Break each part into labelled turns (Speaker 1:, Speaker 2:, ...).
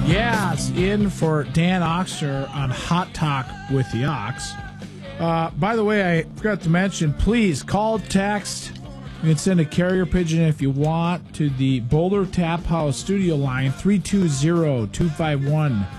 Speaker 1: Yes, in for Dan Oxner on Hot Talk with the Ox. By the way, I forgot to mention, please call, text. You can send a carrier pigeon if you want to the Boulder Tap House studio line, 320-251-1990,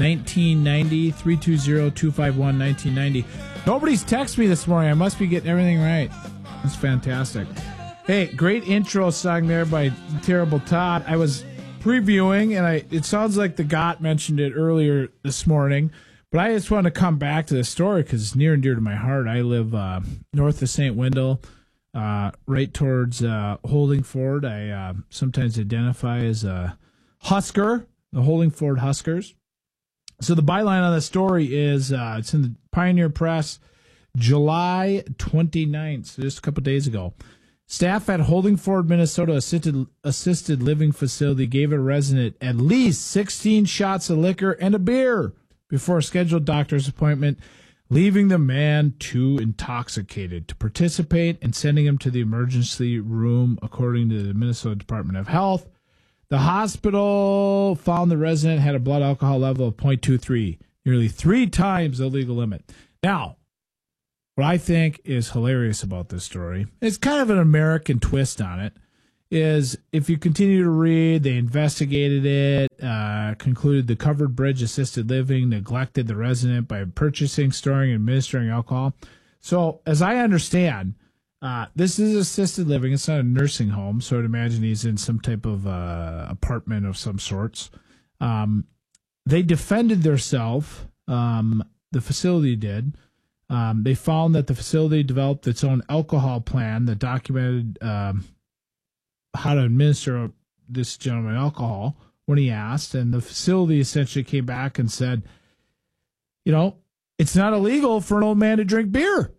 Speaker 1: 320-251-1990. Nobody's texted me this morning. I must be getting everything right. That's fantastic. Hey, great intro song there by Terrible Todd. I was previewing, and it sounds like the GOT mentioned it earlier this morning, but I just want to come back to the story because it's near and dear to my heart. I live north of St. Wendell, right towards Holdingford. I sometimes identify as a Husker, the Holdingford Huskers. So the byline on the story is, it's in the Pioneer Press, July 29th, so just a couple days ago. Staff at Holdingford, Minnesota assisted living facility gave a resident at least 16 shots of liquor and a beer before a scheduled doctor's appointment, leaving the man too intoxicated to participate and sending him to the emergency room, according to the Minnesota Department of Health. The hospital found the resident had a blood alcohol level of 0.23, nearly 3 times the legal limit. Now, what I think is hilarious about this story, it's kind of an American twist on it, is if you continue to read, they investigated it, concluded the Covered Bridge Assisted Living neglected the resident by purchasing, storing, and administering alcohol. So, as I understand, this is assisted living. It's not a nursing home, so I'd imagine he's in some type of apartment of some sorts. They defended themselves, the facility did. They found that the facility developed its own alcohol plan that documented how to administer this gentleman alcohol when he asked, and the facility essentially came back and said, you know, it's not illegal for an old man to drink beer.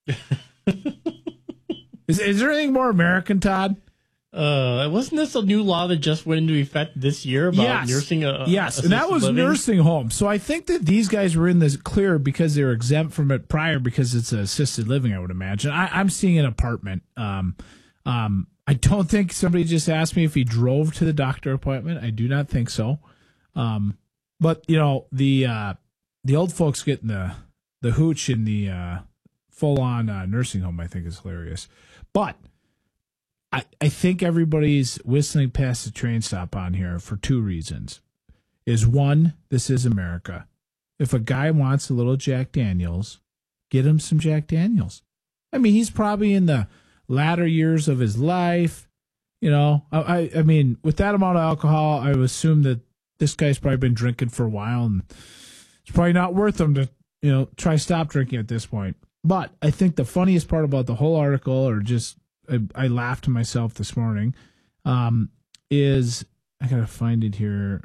Speaker 1: Is there anything more American, Todd?
Speaker 2: Wasn't this a new law that just went into effect this year about nursing?
Speaker 1: Yes, and that was living? Nursing home. So I think that these guys were in the clear because they were exempt from it prior because it's assisted living, I would imagine. I'm seeing an apartment. I don't think somebody just asked me if he drove to the doctor appointment. I do not think so. But, you know, the old folks getting the hooch in the full-on nursing home, I think, is hilarious. But I think everybody's whistling past the train stop on here for 2 reasons. Is one, this is America. If a guy wants a little Jack Daniels, get him some Jack Daniels. I mean, he's probably in the latter years of his life. You know, I mean, with that amount of alcohol, I would assume that this guy's probably been drinking for a while, and it's probably not worth him to, you know, try stop drinking at this point. But I think the funniest part about the whole article, or just I laughed to myself this morning, is I gotta find it here.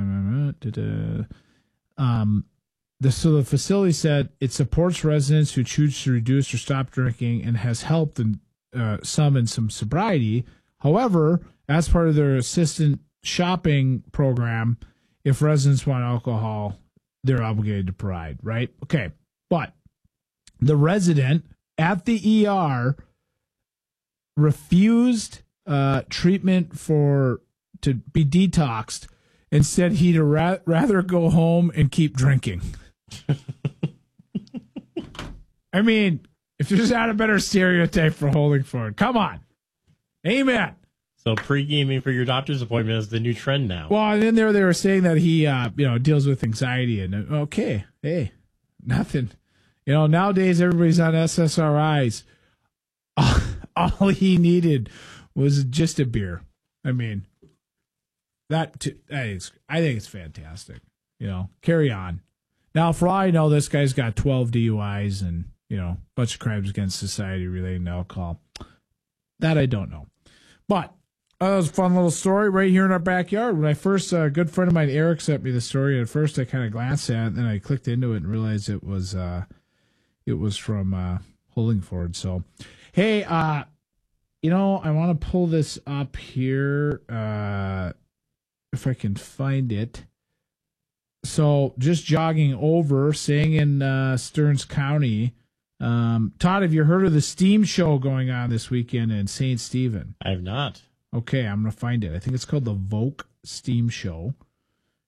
Speaker 1: So the facility said it supports residents who choose to reduce or stop drinking and has helped some in some sobriety. However, as part of their assistant shopping program, if residents want alcohol, they're obligated to provide. Right? Okay, but the resident at the ER refused treatment to be detoxed and said he'd rather go home and keep drinking. I mean, if there's not a better stereotype for Holdingford, come on. Amen.
Speaker 2: So pre-gaming for your doctor's appointment is the new trend now.
Speaker 1: Well, and then they were saying that he deals with anxiety, and okay, hey, nothing. You know, nowadays everybody's on SSRIs. All he needed was just a beer. I mean, I think it's fantastic. You know, carry on. Now, for all I know, this guy's got 12 DUIs and, you know, a bunch of crimes against society relating to alcohol. That I don't know. But that was a fun little story right here in our backyard. When I first, a good friend of mine, Eric, sent me the story. At first, I kind of glanced at it, and then I clicked into it and realized it was from Holdingford. So, hey, you know, I want to pull this up here if I can find it. So, just jogging over, staying in Stearns County. Todd, have you heard of the STEAM show going on this weekend in St. Stephen?
Speaker 2: I have not.
Speaker 1: Okay, I'm going to find it. I think it's called the Vogue STEAM show.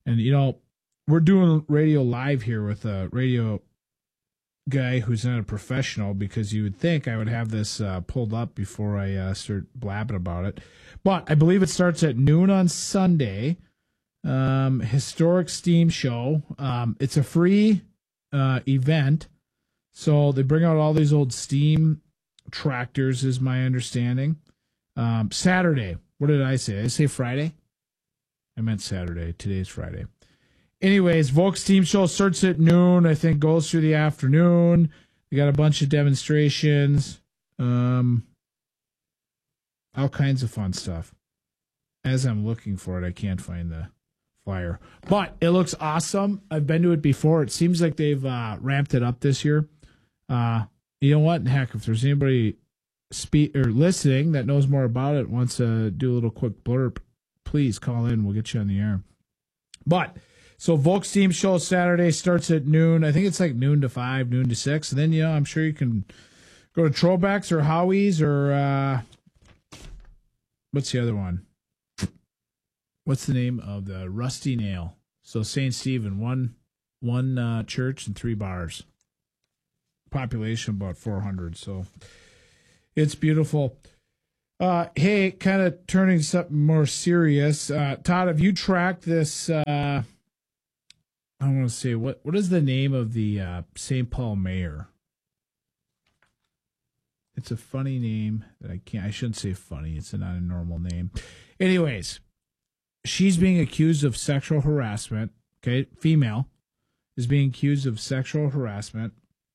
Speaker 1: And, we're doing radio live here with a radio guy who's not a professional, because you would think I would have this pulled up before I start blabbing about it. But I believe it starts at noon on Sunday. Historic steam show. It's a free event. So they bring out all these old steam tractors, is my understanding. Saturday. What did I say? Did I say Friday? I meant Saturday. Today's Friday. Anyways, Volk Steam Show starts at noon. I think goes through the afternoon. We got a bunch of demonstrations. All kinds of fun stuff. As I'm looking for it, I can't find the flyer. But it looks awesome. I've been to it before. It seems like they've ramped it up this year. You know what? Heck, if there's anybody listening that knows more about it, wants to do a little quick blurb, please call in. We'll get you on the air. But so Volk Steam Show Saturday starts at noon. I think it's like noon to 5, noon to 6. And then, I'm sure you can go to Trobeck's or Howie's or what's the other one? What's the name of the Rusty Nail? So St. Stephen, one church and 3 bars. Population about 400. So it's beautiful. Hey, kind of turning to something more serious. Todd, have you tracked this? I want to say, what is the name of the St. Paul mayor? It's a funny name that I shouldn't say funny. It's not a normal name. Anyways, she's being accused of sexual harassment. Okay, female is being accused of sexual harassment.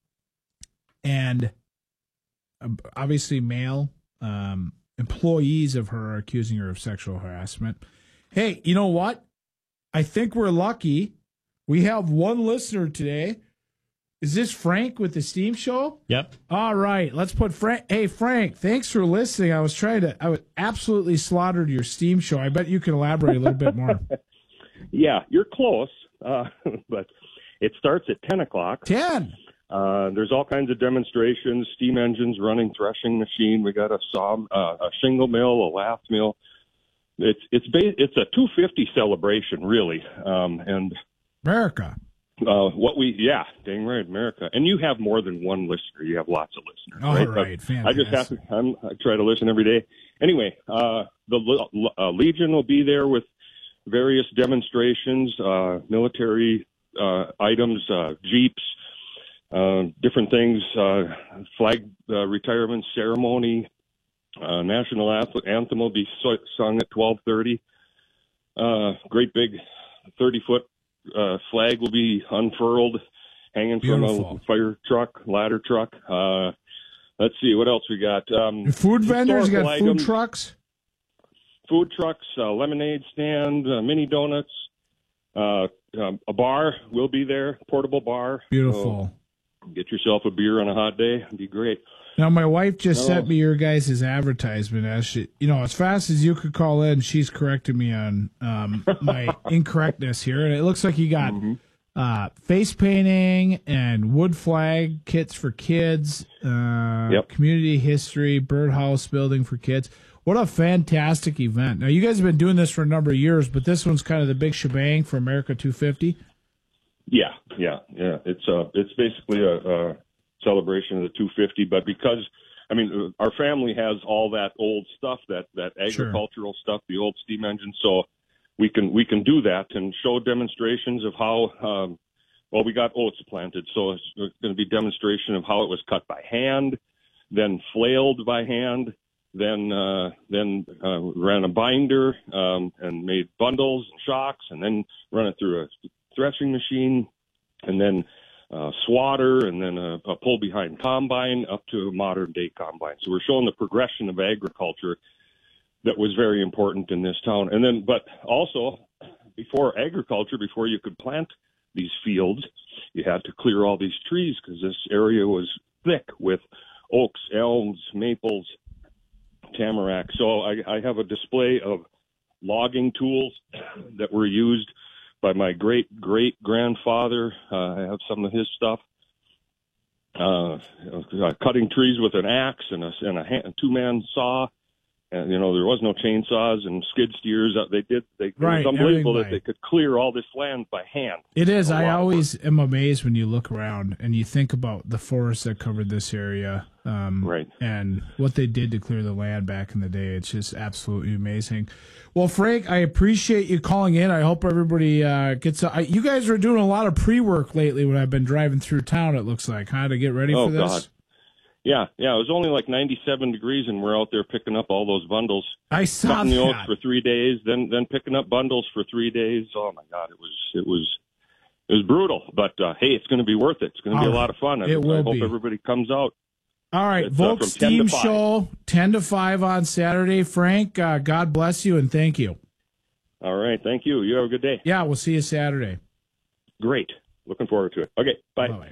Speaker 1: And obviously male employees of her are accusing her of sexual harassment. Hey, you know what? I think we're lucky. We have one listener today. Is this Frank with the Steam Show?
Speaker 2: Yep.
Speaker 1: All right. Let's put Frank. Hey, Frank, thanks for listening. I was absolutely slaughtered your Steam Show. I bet you can elaborate a little bit more.
Speaker 3: Yeah, you're close, but it starts at 10 o'clock.
Speaker 1: 10?
Speaker 3: There's all kinds of demonstrations, steam engines running, threshing machine. We got a shingle mill, a lath mill. It's a 250 celebration, really. And
Speaker 1: America.
Speaker 3: Dang right, America. And you have more than one listener. You have lots of listeners.
Speaker 1: All right,
Speaker 3: fantastic. I try to listen every day. Anyway, the Legion will be there with various demonstrations, military items, jeeps, different things, flag retirement ceremony, national anthem will be sung at 12:30. Great big 30-foot flag will be unfurled, hanging
Speaker 1: Beautiful.
Speaker 3: from a ladder truck. Let's see, what else we got?
Speaker 1: Food vendors, you got
Speaker 3: items,
Speaker 1: food trucks?
Speaker 3: Food trucks, lemonade stand, mini donuts. A bar will be there, portable bar.
Speaker 1: Beautiful.
Speaker 3: So get yourself a beer on a hot day. It'd be great.
Speaker 1: Now, my wife just sent me your guys' advertisement. As as fast as you could call in, she's corrected me on my incorrectness here. And it looks like you got face painting and wood flag kits for kids, community history, birdhouse building for kids. What a fantastic event. Now, you guys have been doing this for a number of years, but this one's kind of the big shebang for America 250.
Speaker 3: Yeah. It's basically a celebration of the 250, but because our family has all that old stuff, that agricultural stuff, the old steam engine, so we can do that and show demonstrations of how we got oats planted, so it's going to be demonstration of how it was cut by hand, then flailed by hand, then ran a binder and made bundles and shocks, and then run it through a threshing machine, and then swatter, and then a pull-behind combine up to a modern-day combine. So we're showing the progression of agriculture that was very important in this town. And then, but also, before agriculture, before you could plant these fields, you had to clear all these trees because this area was thick with oaks, elms, maples, tamarack. So I have a display of logging tools that were used by my great-great-grandfather. I have some of his stuff. Cutting trees with an axe and a two-man saw. And, there was no chainsaws and skid steers. It
Speaker 1: Right,
Speaker 3: was unbelievable that
Speaker 1: everything
Speaker 3: they could clear all this land by hand.
Speaker 1: It is. I always am amazed when you look around and you think about the forests that covered this area,
Speaker 3: right,
Speaker 1: and what they did to clear the land back in the day. It's just absolutely amazing. Well, Frank, I appreciate you calling in. I hope everybody gets. You guys are doing a lot of pre-work lately when I've been driving through town. It looks like, to get ready for this.
Speaker 3: God. Yeah. It was only like 97 degrees, and we're out there picking up all those bundles.
Speaker 1: I saw
Speaker 3: cutting
Speaker 1: that.
Speaker 3: the oats for 3 days, then picking up bundles for 3 days. Oh my God, it was brutal. But hey, it's going to be worth it. It's going to be a lot of fun. I hope everybody comes out.
Speaker 1: All right, Volk Steam Show, 10 to 5 on Saturday. Frank, God bless you and thank you.
Speaker 3: All right, thank you. You have a good day.
Speaker 1: Yeah, we'll see you Saturday.
Speaker 3: Great. Looking forward to it. Okay, bye.
Speaker 1: Bye-bye.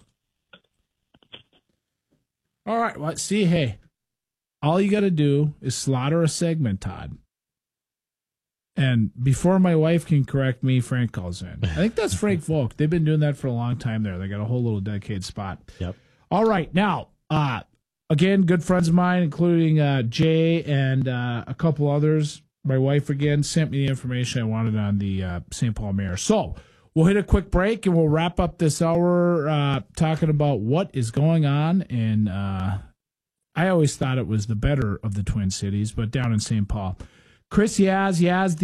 Speaker 1: All right, well, see, hey, all you got to do is slaughter a segment, Todd. And before my wife can correct me, Frank calls in. I think that's Frank Volk. They've been doing that for a long time there. They got a whole little dedicated spot.
Speaker 2: Yep.
Speaker 1: All right, now, again, good friends of mine, including Jay and a couple others. My wife, again, sent me the information I wanted on the St. Paul Mayor. So we'll hit a quick break, and we'll wrap up this hour talking about what is going on. And I always thought it was the better of the Twin Cities, but down in St. Paul. Chris Yaz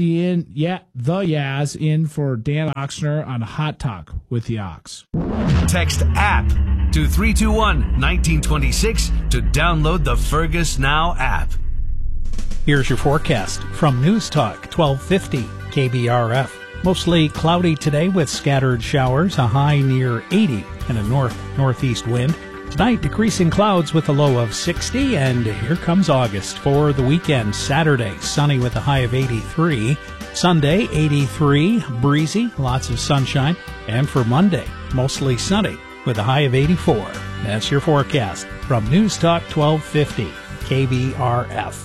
Speaker 1: in for Dan Oxner on Hot Talk with the Ox.
Speaker 4: Text APP to 321-1926 to download the Fergus Now app.
Speaker 5: Here's your forecast from News Talk 1250 KBRF. Mostly cloudy today with scattered showers, a high near 80 and a north-northeast wind. Tonight, decreasing clouds with a low of 60, and here comes August for the weekend. Saturday, sunny with a high of 83. Sunday, 83, breezy, lots of sunshine. And for Monday, mostly sunny with a high of 84. That's your forecast from News Talk 1250 KBRF.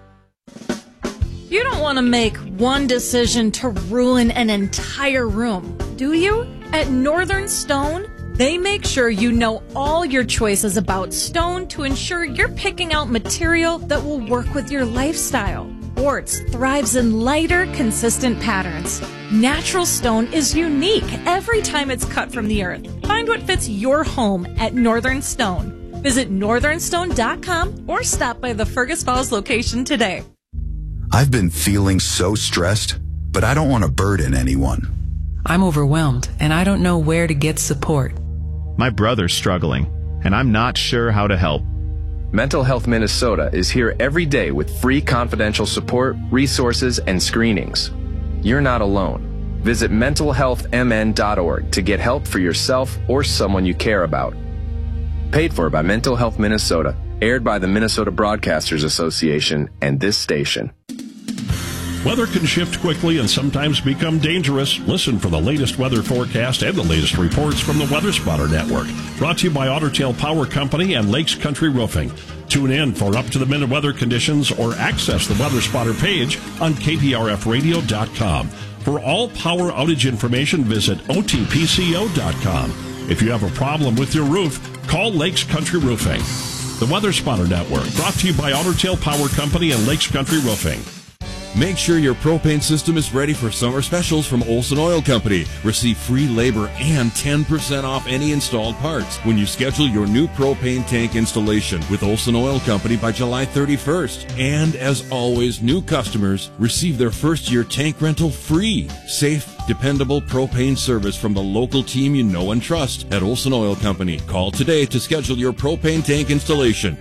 Speaker 6: You don't want to make one decision to ruin an entire room, do you? At Northern Stone, they make sure you know all your choices about stone to ensure you're picking out material that will work with your lifestyle. Quartz thrives in lighter, consistent patterns. Natural stone is unique every time it's cut from the earth. Find what fits your home at Northern Stone. Visit northernstone.com or stop by the Fergus Falls location today.
Speaker 7: I've been feeling so stressed, but I don't want to burden anyone.
Speaker 8: I'm overwhelmed, and I don't know where to get support.
Speaker 9: My brother's struggling, and I'm not sure how to help.
Speaker 10: Mental Health Minnesota is here every day with free confidential support, resources, and screenings. You're not alone. Visit mentalhealthmn.org to get help for yourself or someone you care about. Paid for by Mental Health Minnesota, aired by the Minnesota Broadcasters Association and this station.
Speaker 11: Weather can shift quickly and sometimes become dangerous. Listen for the latest weather forecast and the latest reports from the Weather Spotter Network. Brought to you by Otter Tail Power Company and Lakes Country Roofing. Tune in for up-to-the-minute weather conditions or access the Weather Spotter page on kprfradio.com. For all power outage information, visit otpco.com. If you have a problem with your roof, call Lakes Country Roofing. The Weather Spotter Network, brought to you by Otter Tail Power Company and Lakes Country Roofing.
Speaker 12: Make sure your propane system is ready for summer specials from Olson Oil Company. Receive free labor and 10% off any installed parts when you schedule your new propane tank installation with Olson Oil Company by July 31st. And as always, new customers receive their first year tank rental free. Safe, dependable propane service from the local team you know and trust at Olson Oil Company. Call today to schedule your propane tank installation.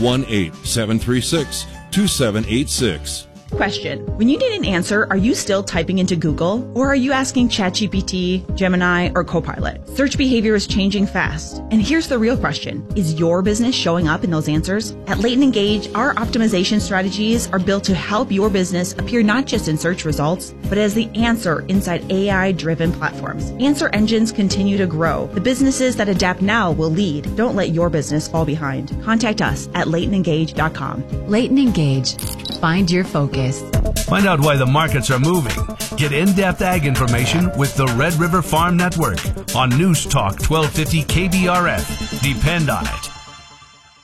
Speaker 12: 218-736-2786.
Speaker 13: Question. When you need an answer, are you still typing into Google? Or are you asking ChatGPT, Gemini, or Copilot? Search behavior is changing fast. And here's the real question. Is your business showing up in those answers? At Leighton Engage, our optimization strategies are built to help your business appear not just in search results, but as the answer inside AI-driven platforms. Answer engines continue to grow. The businesses that adapt now will lead. Don't let your business fall behind. Contact us at LeightonEngage.com.
Speaker 14: Leighton Engage. Find your focus.
Speaker 4: Find out why the markets are moving. Get in-depth ag information with the Red River Farm Network on News Talk 1250 KBRF. Depend on it.